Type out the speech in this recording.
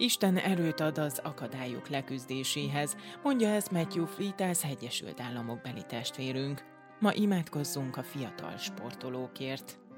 Isten erőt ad az akadályok leküzdéséhez, mondja ezt Matthew Fleet, az Egyesült Államok beli testvérünk. Ma imádkozzunk a fiatal sportolókért.